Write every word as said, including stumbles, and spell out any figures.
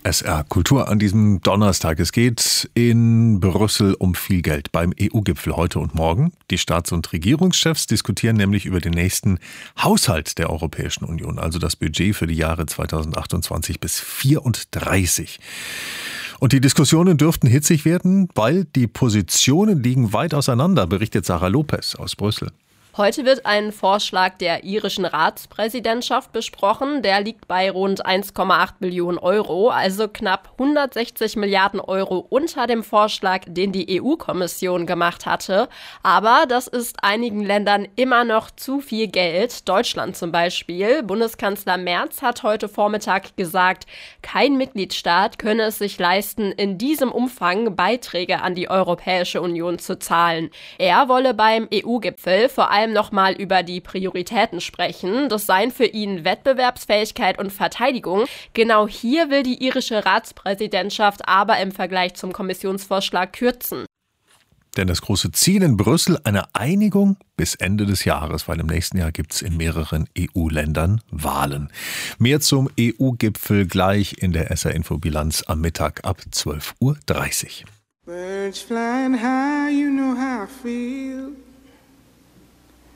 S R Kultur an diesem Donnerstag. Es geht in Brüssel um viel Geld beim E U-Gipfel heute und morgen. Die Staats- und Regierungschefs diskutieren nämlich über den nächsten Haushalt der Europäischen Union, also das Budget für die Jahre zweitausendachtundzwanzig bis vierunddreißig. Und die Diskussionen dürften hitzig werden, weil die Positionen liegen weit auseinander, berichtet Sarah Lopez aus Brüssel. Heute wird ein Vorschlag der irischen Ratspräsidentschaft besprochen. Der liegt bei rund eins Komma acht Billionen Euro, also knapp hundertsechzig Milliarden Euro unter dem Vorschlag, den die E U-Kommission gemacht hatte. Aber das ist einigen Ländern immer noch zu viel Geld. Deutschland zum Beispiel. Bundeskanzler Merz hat heute Vormittag gesagt, kein Mitgliedstaat könne es sich leisten, in diesem Umfang Beiträge an die Europäische Union zu zahlen. Er wolle beim E U-Gipfel vor allem nochmal über die Prioritäten sprechen. Das seien für ihn Wettbewerbsfähigkeit und Verteidigung. Genau hier will die irische Ratspräsidentschaft aber im Vergleich zum Kommissionsvorschlag kürzen. Denn das große Ziel in Brüssel, eine Einigung bis Ende des Jahres, weil im nächsten Jahr gibt es in mehreren E U-Ländern Wahlen. Mehr zum E U-Gipfel gleich in der S R-Info-Bilanz am Mittag ab zwölf Uhr dreißig. Birds flying high, you know how I feel.